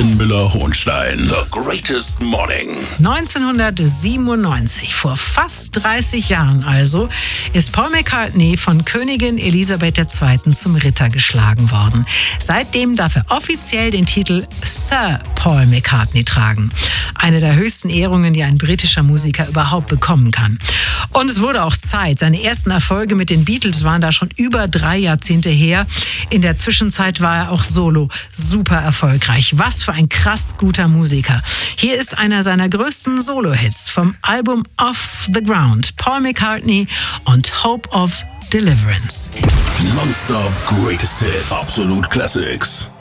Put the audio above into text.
Finn Müller-Hohenstein. The Greatest Morning. 1997, vor fast 30 Jahren also, ist Paul McCartney von Königin Elisabeth II. Zum Ritter geschlagen worden. Seitdem darf er offiziell den Titel Sir Paul McCartney tragen. Eine der höchsten Ehrungen, die ein britischer Musiker überhaupt bekommen kann. Und es wurde auch Zeit. Seine ersten Erfolge mit den Beatles waren da schon über 3 Jahrzehnte her. In der Zwischenzeit war er auch solo super erfolgreich. Was für ein krass guter Musiker. Hier ist einer seiner größten Solo-Hits vom Album Off the Ground. Paul McCartney und Hope of Deliverance. Non-stop greatest hits. Absolute classics.